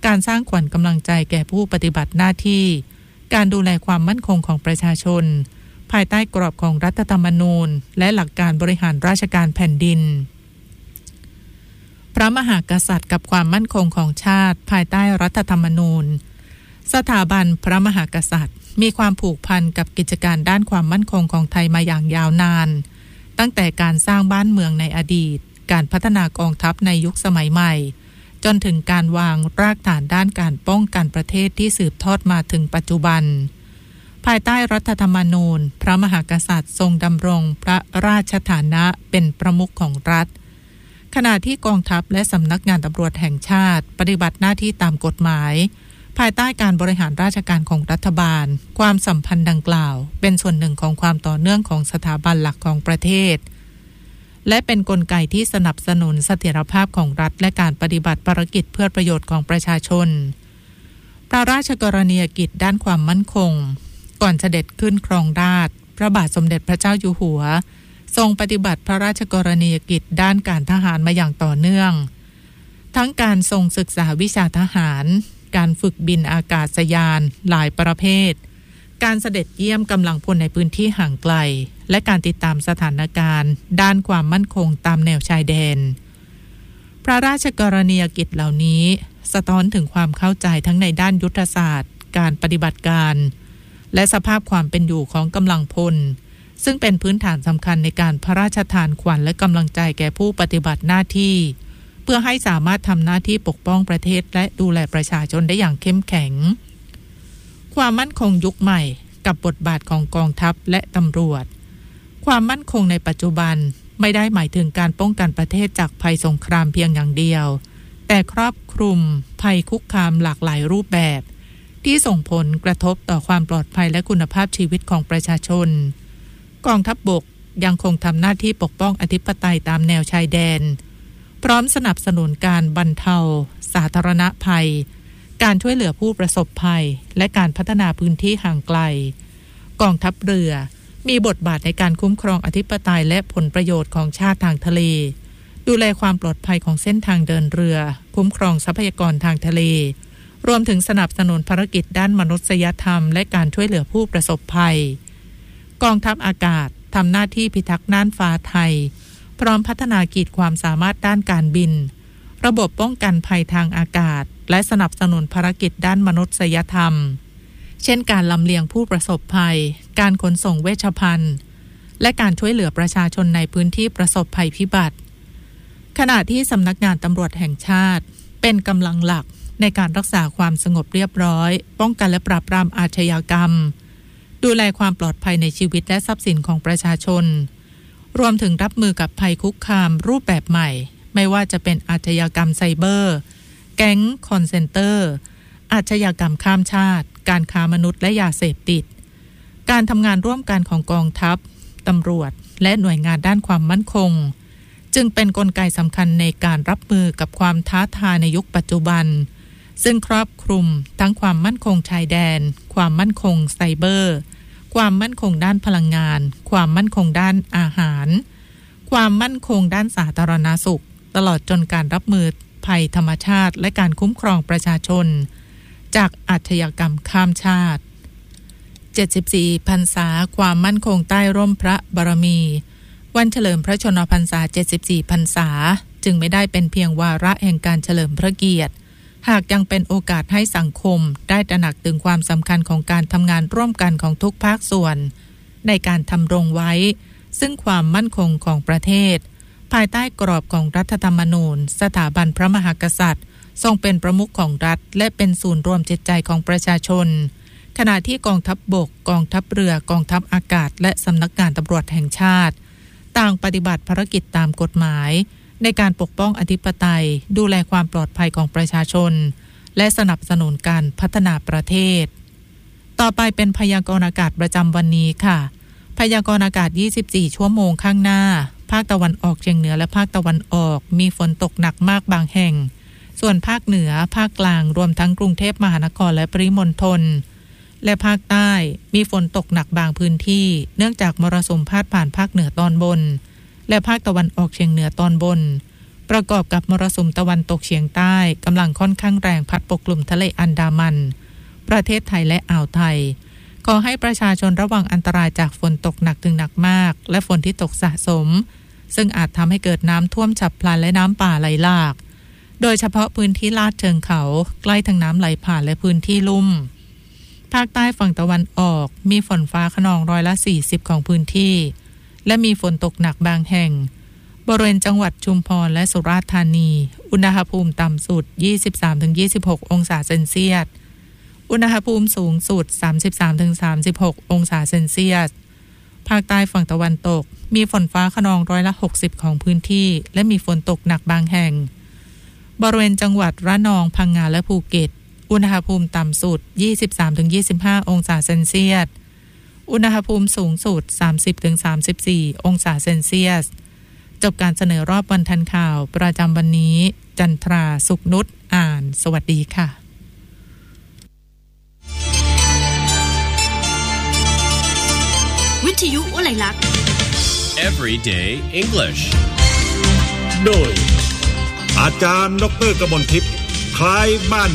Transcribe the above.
การสร้างขวัญกำลังใจแก่ผู้ปฏิบัติหน้าที่การดูแลความมั่นคงของประชาชนภายใต้กรอบของรัฐธรรมนูญและหลักการบริหารราชการแผ่นดินพระมหากษัตริย์กับความมั่นคงของชาติภายใต้รัฐธรรมนูญสถาบันพระมหากษัตริย์มีความผูกพันกับกิจการด้านความมั่นคงของไทยมาอย่างยาวนานตั้งแต่การสร้างบ้านเมืองในอดีตการพัฒนากองทัพในยุคสมัยใหม่จนถึงการวางรากฐานด้านการป้องกันประเทศที่สืบทอดมาถึงปัจจุบันภายใต้รัฐธรรมนูญพระมหากษัตริย์ทรงดำรงพระราชฐานะเป็นประมุขของรัฐขณะที่กองทัพและสำนักงานตำรวจแห่งชาติปฏิบัติหน้าที่ตามกฎหมายภายใต้การบริหารราชการของรัฐบาลความสัมพันธ์ดังกล่าวเป็นส่วนหนึ่งของความต่อเนื่องของสถาบันหลักของประเทศและเป็นกลไกที่สนับสนุนเสถียรภาพของรัฐและการปฏิบัติภารกิจเพื่อประโยชน์ของประชาชนพระราชกรณียกิจด้านความมั่นคงก่อนเสด็จขึ้นครองราชย์พระบาทสมเด็จพระเจ้าอยู่หัวทรงปฏิบัติพระราชกรณียกิจด้านการทหารมาอย่างต่อเนื่องทั้งการทรงศึกษาวิชาทหารการฝึกบินอากาศยานหลายประเภทการเสด็จเยี่ยมกำลังพลในพื้นที่ห่างไกลและการติดตามสถานการณ์ด้านความมั่นคงตามแนวชายแดนพระราชกรณียกิจเหล่านี้สะท้อนถึงความเข้าใจทั้งในด้านยุทธศาสตร์การปฏิบัติการและสภาพความเป็นอยู่ของกำลังพลซึ่งเป็นพื้นฐานสำคัญในการพระราชทานขวัญและกำลังใจแก่ผู้ปฏิบัติหน้าที่เพื่อให้สามารถทำหน้าที่ปกป้องประเทศและดูแลประชาชนได้อย่างเข้มแข็งความมั่นคงยุคใหม่กับบทบาทของกองทัพและตำรวจความมั่นคงในปัจจุบันไม่ได้หมายถึงการป้องกันประเทศจากภัยสงครามเพียงอย่างเดียวแต่ครอบคลุมภัยคุกคามหลากหลายรูปแบบที่ส่งผลกระทบต่อความปลอดภัยและคุณภาพชีวิตของประชาชนกองทัพบกยังคงทำหน้าที่ปกป้องอธิปไตยตามแนวชายแดนพร้อมสนับสนุนการบรรเทาสาธารณภัยการช่วยเหลือผู้ประสบภัยและการพัฒนาพื้นที่ห่างไกลกองทัพเรือมีบทบาทในการคุ้มครองอธิปไตยและผลประโยชน์ของชาติทางทะเลดูแลความปลอดภัยของเส้นทางเดินเรือคุ้มครองทรัพยากรทางทะเลรวมถึงสนับสนุนภารกิจด้านมนุษยธรรมและการช่วยเหลือผู้ประสบภัยกองทัพอากาศทำหน้าที่พิทักษ์น่านฟ้าไทยพร้อมพัฒนาขีดความสามารถด้านการบินระบบป้องกันภัยทางอากาศและสนับสนุนภารกิจด้านมนุษยธรรมเช่นการลำเลียงผู้ประสบภัยการขนส่งเวชภัณฑ์และการช่วยเหลือประชาชนในพื้นที่ประสบภัยพิบัติขณะที่สำนักงานตำรวจแห่งชาติเป็นกำลังหลักในการรักษาความสงบเรียบร้อยป้องกันและปราบปรามอาชญากรรมดูแลความปลอดภัยในชีวิตและทรัพย์สินของประชาชนรวมถึงรับมือกับภัยคุกคามรูปแบบใหม่ไม่ว่าจะเป็นอาชญากรรมไซเบอร์แก๊งคอนเซนเตอร์อาชญากรรมข้ามชาติการค้ามนุษย์และยาเสพติดการทำงานร่วมกันของกองทัพตำรวจและหน่วยงานด้านความมั่นคงจึงเป็นกลไกสำคัญในการรับมือกับความท้าทายในยุคปัจจุบันซึ่งครอบคลุมทั้งความมั่นคงชายแดนความมั่นคงไซเบอร์ความมั่นคงด้านพลังงานความมั่นคงด้านอาหารความมั่นคงด้านสาธารณสุขตลอดจนการรับมือภัยธรรมชาติและการคุ้มครองประชาชนจากอาชญากรรมข้ามชาติ74พรรษาความมั่นคงใต้ร่มพระบารมีวันเฉลิมพระชนมพรรษา74พรรษาจึงไม่ได้เป็นเพียงวาระแห่งการเฉลิมพระเกียรติหากยังเป็นโอกาสให้สังคมได้ตระหนักถึงความสำคัญของการทำงานร่วมกันของทุกภาคส่วนในการทำรงไว้ซึ่งความมั่นคงของประเทศภายใต้กรอบของรัฐธรรมนูญสถาบันพระมหากษัตริย์ทรงเป็นประมุขของรัฐและเป็นศูนย์รวมจิตใจของประชาชนขณะที่กองทัพบกกองทัพเรือกองทัพอากาศและสำนักงานตำรวจแห่งชาติต่างปฏิบัติภารกิจตามกฎหมายในการปกป้องอธิปไตยดูแลความปลอดภัยของประชาชนและสนับสนุนการพัฒนาประเทศต่อไปเป็นพยากรณ์อากาศประจำวันนี้ค่ะพยากรณ์อากาศ24ชั่วโมงข้างหน้าภาคตะวันออกเฉียงเหนือและภาคตะวันออกมีฝนตกหนักมากบางแห่งส่วนภาคเหนือภาคกลางรวมทั้งกรุงเทพมหานครและปริมณฑลและภาคใต้มีฝนตกหนักบางพื้นที่เนื่องจากมรสุมพาดผ่านภาคเหนือตอนบนและภาคตะวันออกเฉียงเหนือตอนบนประกอบกับมรสุมตะวันตกเฉียงใต้กำลังค่อนข้างแรงพัดปกคลุมทะเลอันดามันประเทศไทยและอ่าวไทยขอให้ประชาชนระวังอันตรายจากฝนตกหนักถึงหนักมากและฝนที่ตกสะสมซึ่งอาจทำให้เกิดน้ำท่วมฉับพลันและน้ำป่าไหลหลากโดยเฉพาะพื้นที่ลาดเชิงเขาใกล้ทางน้ำไหลผ่านและพื้นที่ลุ่มภาคใต้ฝั่งตะวันออกมีฝนฟ้าคะนอง40%ของพื้นที่และมีฝนตกหนักบางแห่งบริเวณจังหวัดชุมพรและสุราษฎร์ธานีอุณหภูมิต่ำสุด 23-26 องศาเซนเซียสอุณหภูมิสูงสุด 33-36 องศาเซนเซียสภาคใต้ฝั่งตะวันตกมีฝนฟ้าคะนอง60%ของพื้นที่และมีฝนตกหนักบางแห่งบริเวณจังหวัดระนองพังงาและภูเก็ตอุณหภูมิต่ำสุด 23-25 องศาเซนเซียสอุณหภูมิสูงสุด 30-34 องศาเซนเซียสจบการเสนอรอบวันทันข่าวประจำวันนี้จันทราสุขนุชอ่านสวัสดีค่ะวิทยุวลัยลักษณ์ Everyday English โดยอาจารย์ดร.กมลทิพย์คล้ายบ้าน